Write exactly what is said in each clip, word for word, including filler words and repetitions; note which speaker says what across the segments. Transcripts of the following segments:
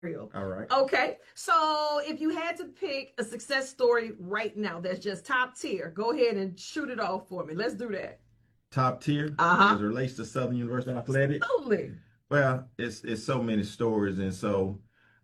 Speaker 1: All right.
Speaker 2: Okay, so if you had to pick a success story right now that's just top tier, go ahead and shoot it off for me. Let's do that.
Speaker 1: Top tier
Speaker 2: Uh-huh.
Speaker 1: as it relates to Southern University Athletics.
Speaker 2: Totally.
Speaker 1: Well, it's it's so many stories, and so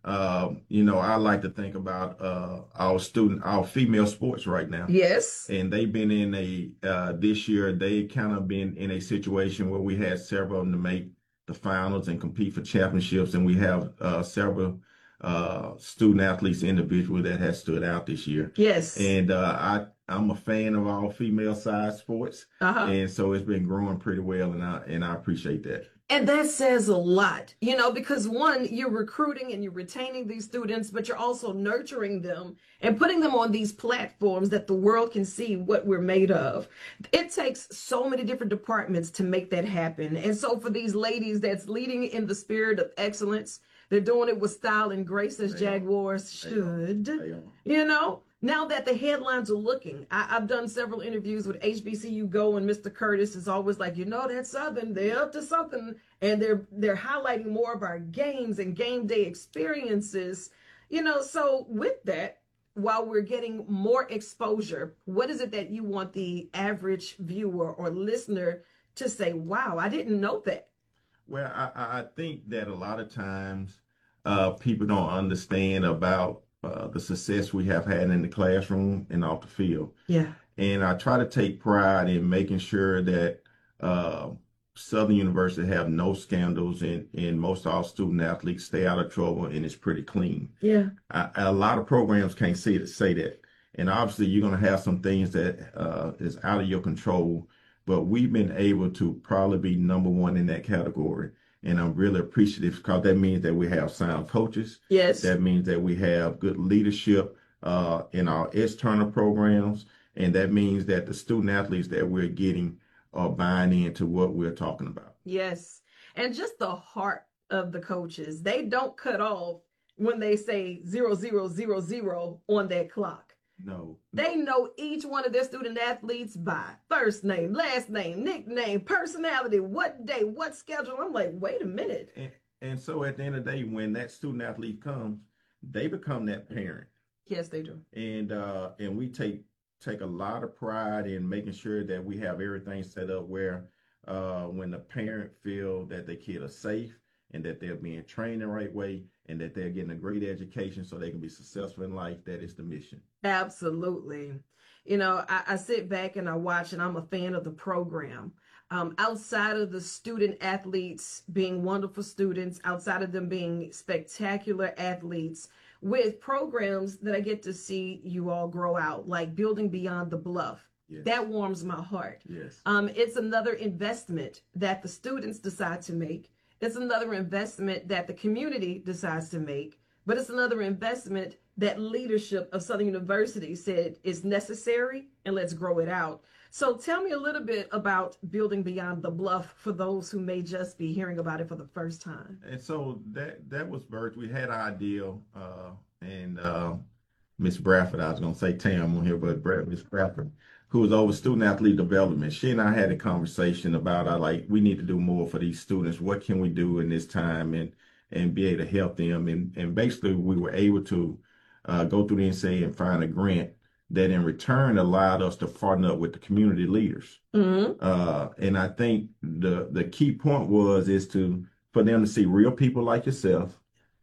Speaker 1: um, you know, I like to think about uh, our student, our female sports right now,
Speaker 2: Yes.
Speaker 1: and they've been in a uh, this year. They kind of been in a situation where we had several of them to make the finals and compete for championships, and we have uh, several uh, student athletes individually that has stood out this year.
Speaker 2: Yes.
Speaker 1: And uh, I I'm a fan of all female side sports,
Speaker 2: Uh-huh.
Speaker 1: and so it's been growing pretty well, and I and I appreciate that.
Speaker 2: And that says a lot, you know, because one, you're recruiting and you're retaining these students, but you're also nurturing them and putting them on these platforms that the world can see what we're made of. It takes so many different departments to make that happen. And so for these ladies that's leading in the spirit of excellence, they're doing it with style and grace as Jaguars should, you know. Now that the headlines are looking, I, I've done several interviews with H B C U Go, and Mister Curtis is always like, you know, that Southern, they're up to something, and they're they're highlighting more of our games and game day experiences, you know. So with that, while we're getting more exposure, what is it that you want the average viewer or listener to say, wow, I didn't know that?
Speaker 1: Well, I, I I think that a lot of times uh, people don't understand about uh, the success we have had in the classroom and off the field.
Speaker 2: Yeah.
Speaker 1: And I try to take pride in making sure that uh, Southern University have no scandals and, and most of our student athletes stay out of trouble and it's pretty clean.
Speaker 2: Yeah.
Speaker 1: I, a lot of programs can't say, say that. And obviously you're going to have some things that uh, is out of your control, but we've been able to probably be number one in that category. And I'm really appreciative because that means that we have sound coaches.
Speaker 2: Yes.
Speaker 1: That means that we have good leadership uh, in our external programs. And that means that the student athletes that we're getting are buying into what we're talking about.
Speaker 2: Yes. And just the heart of the coaches, they don't cut off when they say zero, zero, zero, zero on that clock.
Speaker 1: No.
Speaker 2: They know each one of their student athletes by first name, last name, nickname, personality, what day, what schedule. I'm like, wait a minute.
Speaker 1: And, and so at the end of the day, when that student athlete comes, they become that parent.
Speaker 2: Yes, they do.
Speaker 1: And uh, and we take take a lot of pride in making sure that we have everything set up where uh, when the parent feel that the kid are safe and that they're being trained the right way and that they're getting a great education so they can be successful in life, that is the mission.
Speaker 2: Absolutely. You know, I, I sit back and I watch, and I'm a fan of the program. Um, outside of the student athletes being wonderful students, outside of them being spectacular athletes, with programs that I get to see you all grow out, like Building Beyond the Bluff. Yes. That warms my heart.
Speaker 1: Yes.
Speaker 2: Um, it's another investment that the students decide to make. It's another investment that the community decides to make, but it's another investment that leadership of Southern University said is necessary, and let's grow it out. So tell me a little bit about Building Beyond the Bluff for those who may just be hearing about it for the first time.
Speaker 1: And so that that was birthed. We had an idea, uh, and uh, Miss Bradford, I was going to say Tam on here, but Miss Bradford, who was over student athlete development, she and I had a conversation about, I like, we need to do more for these students. What can we do in this time and and be able to help them? And, and basically, we were able to uh, go through the N C A A and find a grant that in return allowed us to partner up with the community leaders. Mm-hmm. Uh, and I think the the key point was is to for them to see real people like yourself,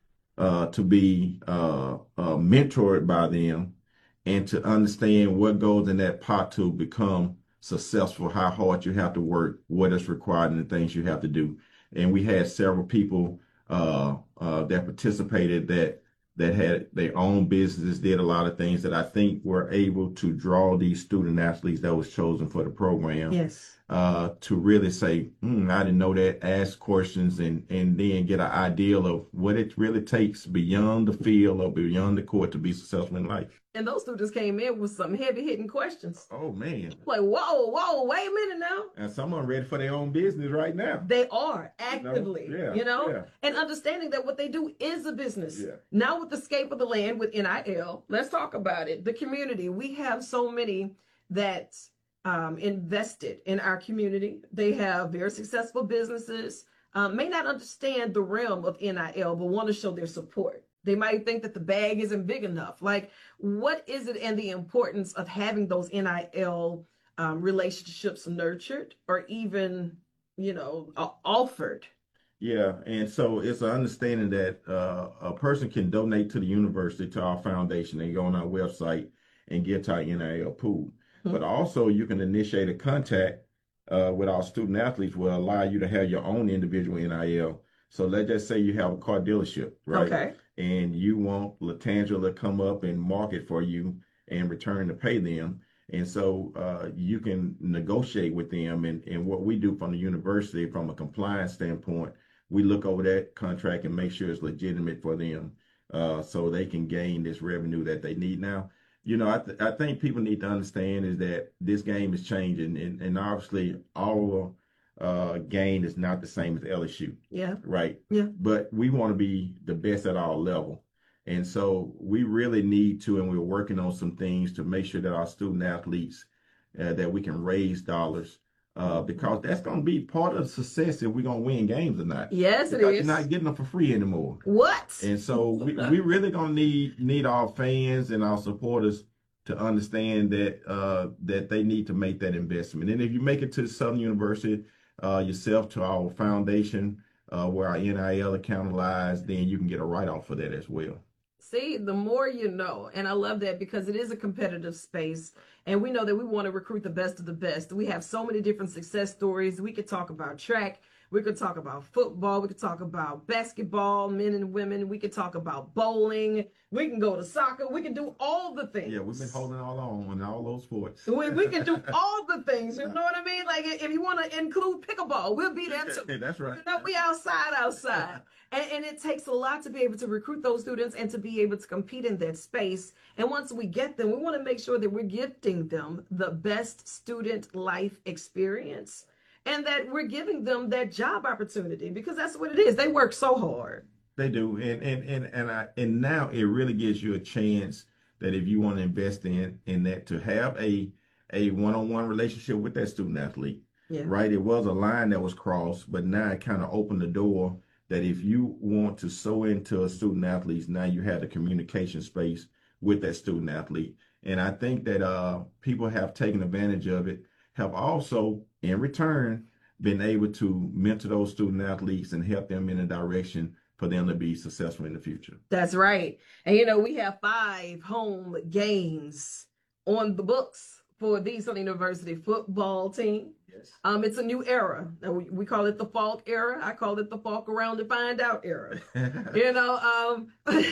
Speaker 1: uh, to be uh, uh, mentored by them, and to understand what goes in that pot to become successful, how hard you have to work, what is required, and the things you have to do. And we had several people uh, uh, that participated that that had their own businesses, did a lot of things that I think were able to draw these student athletes that was chosen for the program.
Speaker 2: Yes.
Speaker 1: Uh, to really say, hmm, I didn't know that, ask questions, and, and then get an idea of what it really takes beyond the field or beyond the court to be successful in life.
Speaker 2: And those students came in with some heavy hitting questions.
Speaker 1: Oh, man.
Speaker 2: Like, whoa, whoa, wait a minute now.
Speaker 1: And some are ready for their own business right now.
Speaker 2: They are actively, you know,
Speaker 1: yeah,
Speaker 2: you know?
Speaker 1: Yeah.
Speaker 2: And understanding that what they do is a business.
Speaker 1: Yeah.
Speaker 2: Now with the Escape of the Land, with N I L, let's talk about it. The community, we have so many that um, invested in our community. They have very successful businesses. um, may not understand the realm of N I L, but want to show their support. They might think that the bag isn't big enough. Like, what is it and the importance of having those N I L um, relationships nurtured or even, you know, uh, offered?
Speaker 1: Yeah, and so it's an understanding that uh, a person can donate to the university, to our foundation, and go on our website and get to our N I L pool.
Speaker 2: Hmm.
Speaker 1: But also, you can initiate a contact uh, with our student athletes, will allow you to have your own individual N I L. So let's just say you have a car dealership, right?
Speaker 2: Okay.
Speaker 1: And you want Latangela to come up and market for you in return to pay them. And so uh, you can negotiate with them. And, and what we do from the university, from a compliance standpoint, we look over that contract and make sure it's legitimate for them, uh, so they can gain this revenue that they need. Now, you know, I, th- I think people need to understand is that this game is changing, and, and obviously our uh, gain is not the same as L S U,
Speaker 2: Yeah.
Speaker 1: right?
Speaker 2: Yeah.
Speaker 1: But we want to be the best at our level. And so we really need to, and we're working on some things to make sure that our student athletes, uh, that we can raise dollars, uh, because that's going to be part of the success if we're going to win games or not.
Speaker 2: Yes, it
Speaker 1: Because you're
Speaker 2: is.
Speaker 1: not getting them for free anymore.
Speaker 2: What?
Speaker 1: And so we, we really going to need need our fans and our supporters to understand that uh, that they need to make that investment. And if you make it to Southern University, uh, yourself, to our foundation, uh, where our N I L account lies, then you can get a write-off for that as well.
Speaker 2: See, the more you know. And I love that because it is a competitive space. And we know that we want to recruit the best of the best. We have so many different success stories. We could talk about track. We could talk about football. We could talk about basketball, men and women. We could talk about bowling. We can go to soccer. We can do all the things.
Speaker 1: Yeah, we've been holding all on in all those sports.
Speaker 2: We, we can do all the things. You know what I mean? Like, if you want to include pickleball, we'll be there too.
Speaker 1: That's right.
Speaker 2: You know, we outside, outside. And, and it takes a lot to be able to recruit those students and to be able to compete in that space. And once we get them, we want to make sure that we're gifting them the best student life experience and that we're giving them that job opportunity, because that's what it is. They work so hard.
Speaker 1: They do, and and and and I and now it really gives you a chance that if you want to invest in in that, to have a a one-on-one relationship with that student athlete,
Speaker 2: Yeah.
Speaker 1: right? It was a line that was crossed, but now it kind of opened the door that if you want to sow into a student athlete, now you have the communication space with that student athlete. And I think that uh, people have taken advantage of it, have also in return been able to mentor those student athletes and help them in a direction for them to be successful in the future.
Speaker 2: That's right. And you know, we have five home games on the books for the Southern University football team.
Speaker 1: Yes.
Speaker 2: Um, it's a new era. We, we call it the Falk era. I call it the Falk around to find out era. You know, um,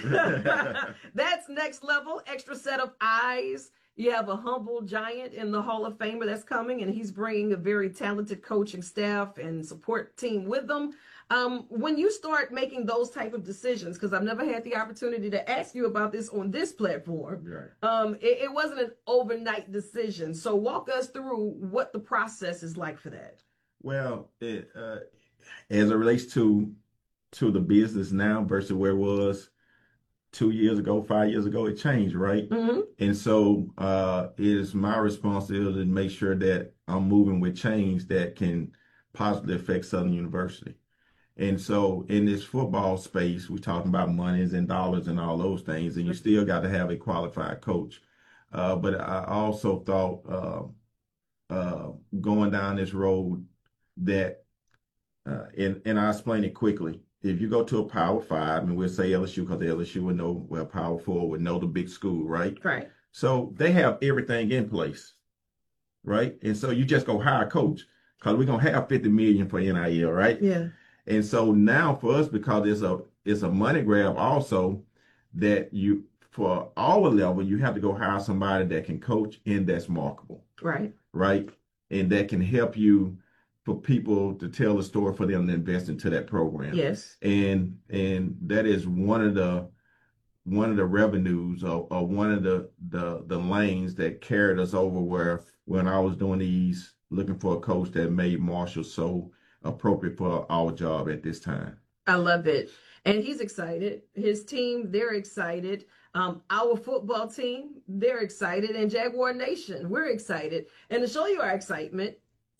Speaker 2: that's next level, extra set of eyes. You have a humble giant in the Hall of Famer that's coming, and he's bringing a very talented coaching staff and support team with them. Um, when you start making those type of decisions, because I've never had the opportunity to ask you about this on this platform,
Speaker 1: Right.
Speaker 2: um, it, it wasn't an overnight decision. So walk us through what the process is like for that.
Speaker 1: Well, it, uh, as it relates to to the business now versus where it was two years ago, five years ago, it changed, right?
Speaker 2: Mm-hmm.
Speaker 1: And so uh, it is my responsibility to make sure that I'm moving with change that can positively affect Southern University. And so in this football space, we're talking about monies and dollars and all those things, and you still got to have a qualified coach. Uh, but I also thought uh, uh, going down this road that, uh, and, and I'll explain it quickly. If you go to a Power Five, and we'll say L S U because L S U would know, well, Power Four would know the big school, right?
Speaker 2: Right.
Speaker 1: So they have everything in place, right? And so you just go hire a coach because we're gonna have fifty million for N I L, right?
Speaker 2: Yeah.
Speaker 1: And so now for us, because it's a it's a money grab also, that you, for our level, you have to go hire somebody that can coach and that's marketable,
Speaker 2: Right.
Speaker 1: right? And that can help you, for people to tell the story, for them to invest into that program.
Speaker 2: Yes.
Speaker 1: And and that is one of the one of the revenues, or, or one of the, the the lanes that carried us over, where when I was doing these, looking for a coach, that made Marshall so appropriate for our job at this time.
Speaker 2: I love it. And he's excited. His team, they're excited. Um, our football team, they're excited. And Jaguar Nation, we're excited. And to show you our excitement,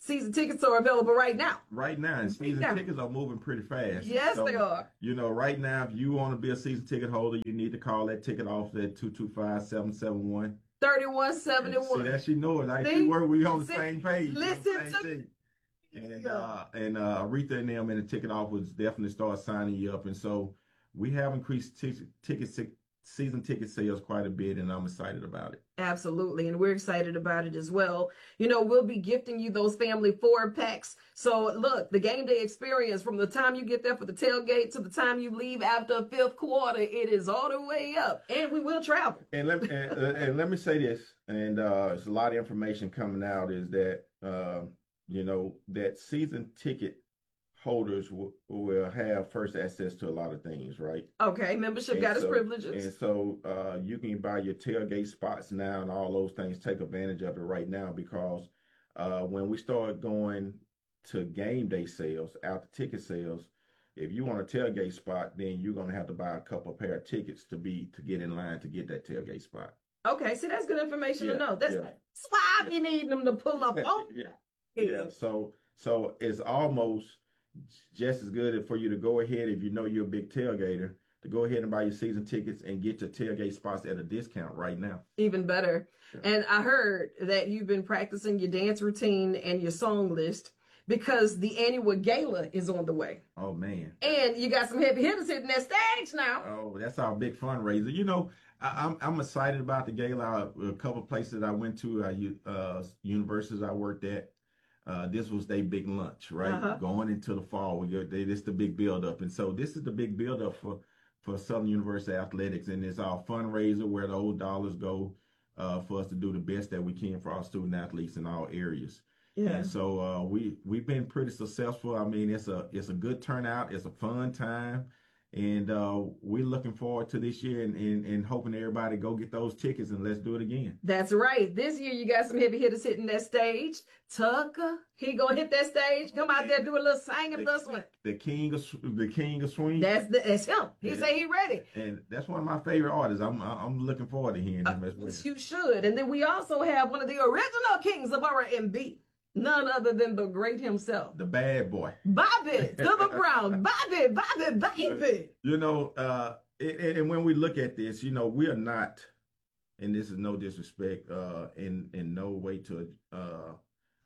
Speaker 2: season tickets are available right now.
Speaker 1: Right now, and season
Speaker 2: now.
Speaker 1: tickets are moving pretty fast.
Speaker 2: Yes,
Speaker 1: So,
Speaker 2: they are.
Speaker 1: you know, right now, if you want to be a season ticket holder, you need to call that ticket off at two two five, seven seven one.
Speaker 2: thirty-one seventy-one.
Speaker 1: See, that she know it. Like,
Speaker 2: See?
Speaker 1: she work, we on the
Speaker 2: See?
Speaker 1: same page.
Speaker 2: Listen
Speaker 1: on the same
Speaker 2: to
Speaker 1: thing. And
Speaker 2: Yeah.
Speaker 1: uh, and uh, Aretha and them in the ticket office definitely start signing you up, and so we have increased t- ticket season ticket sales quite a bit, and I'm excited about it.
Speaker 2: Absolutely, and we're excited about it as well. You know, we'll be gifting you those family four packs. So look, the game day experience from the time you get there for the tailgate to the time you leave after a fifth quarter, it is all the way up, and we will travel.
Speaker 1: And let me and, and let me say this, and uh, it's a lot of information coming out. Is that uh, you know that season ticket holders will, will have first access to a lot of things, right?
Speaker 2: Okay, membership
Speaker 1: And
Speaker 2: got its
Speaker 1: so,
Speaker 2: privileges.
Speaker 1: and so uh, you can buy your tailgate spots now and all those things. Take advantage of it right now because uh, when we start going to game day sales, after ticket sales, if you want a tailgate spot, then you're gonna have to buy a couple pair of tickets to be to get in line to get that tailgate spot.
Speaker 2: Okay, see, that's good information
Speaker 1: Yeah,
Speaker 2: to know. That's,
Speaker 1: yeah.
Speaker 2: that's why I be needing them to pull up on.
Speaker 1: yeah, yeah. So so it's almost just as good for you to go ahead if you know you're a big tailgater to go ahead and buy your season tickets and get your tailgate spots at a discount right now.
Speaker 2: Even better.
Speaker 1: Yeah.
Speaker 2: And I heard that you've been practicing your dance routine and your song list because the annual gala is on the way.
Speaker 1: Oh man.
Speaker 2: And you got some heavy hitters hitting that stage now.
Speaker 1: Oh, that's our big fundraiser. You know, I, I'm I'm excited about the gala. A couple of places I went to, I uh, universities I worked at. Uh, this was their big lunch, right?
Speaker 2: Uh-huh.
Speaker 1: Going into the fall, we go, they, this is the big build up, and so this is the big build up for for Southern University Athletics, and it's our fundraiser where the old dollars go uh, for us to do the best that we can for our student athletes in all areas.
Speaker 2: Yeah.
Speaker 1: And so uh, we we've been pretty successful. I mean, it's a it's a good turnout. It's a fun time. And uh, we're looking forward to this year and, and, and hoping everybody go get those tickets and let's do it again.
Speaker 2: That's right. This year you got some heavy hitters hitting that stage. Tucker, he gonna hit that stage. Come out there, do a little singing plus one.
Speaker 1: The king of the king of swing.
Speaker 2: That's the that's him. He
Speaker 1: Yeah.
Speaker 2: say he ready.
Speaker 1: And that's one of my favorite artists. I'm I'm looking forward to hearing him as well.
Speaker 2: You should. And then we also have one of the original kings of R and B. None other than the great himself.
Speaker 1: The bad boy.
Speaker 2: Bobby Silver Brown. Bobby, Bobby, baby.
Speaker 1: You know, uh, and, and when we look at this, you know, we are not, and this is no disrespect, uh, in in no way to uh,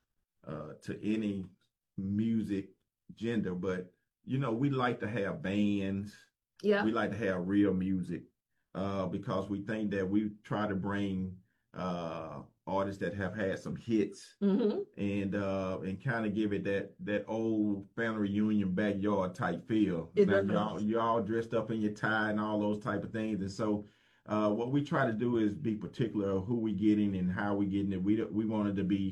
Speaker 1: uh, to any music gender, but you know, we like to have bands.
Speaker 2: Yeah.
Speaker 1: We like to have real music, uh, because we think that we try to bring uh artists that have had some hits
Speaker 2: Mm-hmm.
Speaker 1: and uh and kind of give it that that old family reunion backyard type feel.
Speaker 2: It
Speaker 1: Now,
Speaker 2: does.
Speaker 1: y'all you all dressed up in your tie and all those type of things, and so uh what we try to do is be particular of who we getting and how we getting it. We we wanted to be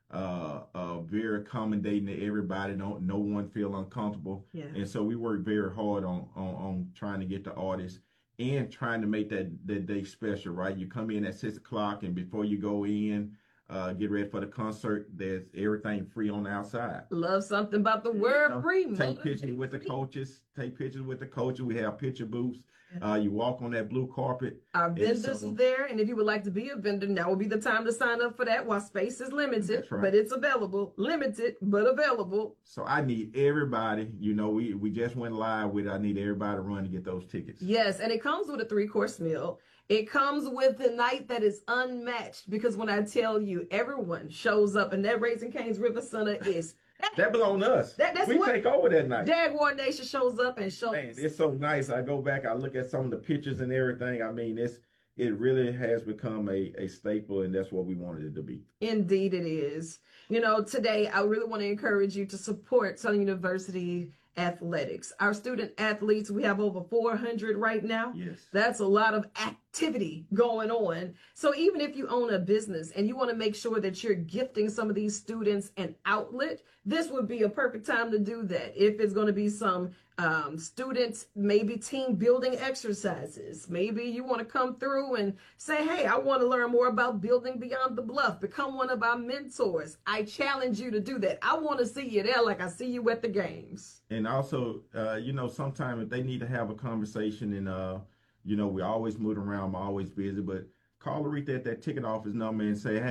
Speaker 1: uh uh very accommodating to everybody. Don't no one feel uncomfortable,
Speaker 2: Yeah.
Speaker 1: and so we work very hard on on, on trying to get the artists and trying to make that, that day special, right? You come in at six o'clock, and before you go in, uh, get ready for the concert. There's everything free on the outside.
Speaker 2: Love something about the word
Speaker 1: You know,
Speaker 2: free.
Speaker 1: Take
Speaker 2: mother.
Speaker 1: pictures with the coaches. Take pictures with the coaches. We have picture booths. Uh, you walk on that blue carpet.
Speaker 2: Our
Speaker 1: And
Speaker 2: vendors
Speaker 1: so-
Speaker 2: are there, and if you would like to be a vendor, now would be the time to sign up for that while space is limited,
Speaker 1: That's right.
Speaker 2: but it's available. Limited, but available.
Speaker 1: So I need everybody. You know, we we just went live with. I need everybody to run to get those tickets.
Speaker 2: Yes, and it comes with a three-course meal. It comes with a night that is unmatched because when I tell you, everyone shows up, and that Raising Cane's River Center is
Speaker 1: That belongs to us.
Speaker 2: That- that's
Speaker 1: we
Speaker 2: what-
Speaker 1: take over that night.
Speaker 2: Jaguar Nation shows up and shows.
Speaker 1: Man, it's so nice. I go back, I look at some of the pictures and everything. I mean, it's it really has become a, a staple, and that's what we wanted it to be.
Speaker 2: Indeed, it is. You know, today I really want to encourage you to support Southern University athletics. Our student athletes, we have over four hundred right now.
Speaker 1: Yes.
Speaker 2: That's a lot of activity going on. So even if you own a business and you want to make sure that you're gifting some of these students an outlet, this would be a perfect time to do that. If it's going to be some um, students, maybe team building exercises, maybe you want to come through and say, hey, I want to learn more about building beyond the bluff. Become one of our mentors. I challenge you to do that. I want to see you there like I see you at the games.
Speaker 1: And also, uh, you know, sometimes if they need to have a conversation, and uh, you know, we always moving around, I'm always busy, but call Aretha at that ticket office number and say, hey,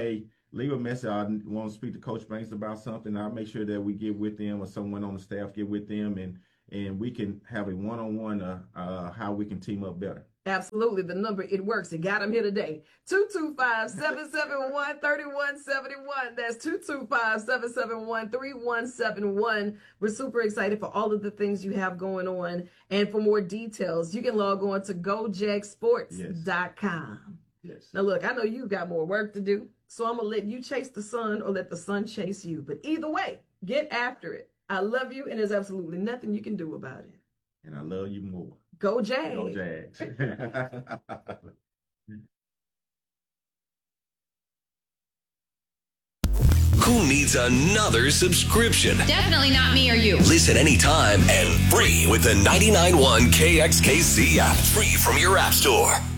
Speaker 1: leave a message. I want to speak to Coach Banks about something. I'll make sure that we get with them or someone on the staff get with them and and we can have a one-on-one uh, uh, how we can team up better.
Speaker 2: Absolutely. The number, it works. It got him here today. two two five, seven seven one, three one seven one. That's two two five, seven seven one, three one seven one. We're super excited for all of the things you have going on. And for more details, you can log on to go jag sports dot com.
Speaker 1: Yes. Yes.
Speaker 2: Now, look, I know you've got more work to do, so I'm going to let you chase the sun or let the sun chase you. But either way, get after it. I love you, and there's absolutely nothing you can do about it.
Speaker 1: And I love you more.
Speaker 2: Go Jags.
Speaker 1: Go Jags.
Speaker 3: Who needs another subscription?
Speaker 4: Definitely not me or you.
Speaker 3: Listen anytime and free with the ninety-nine point one K X K C app. Free from your app store.